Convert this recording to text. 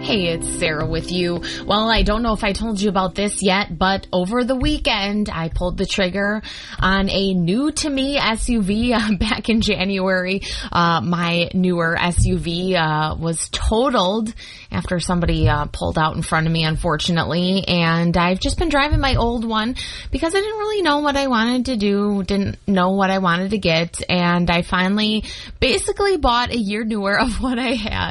Hey, it's Sarah with you. Well, I don't know if I told you about this yet, but over the weekend, I pulled the trigger on a new-to-me SUV back in January. My newer SUV was totaled after somebody pulled out in front of me, unfortunately, and I've just been driving my old one because I didn't really know what I wanted to do, didn't know what I wanted to get, and I finally basically bought a year newer of what I had.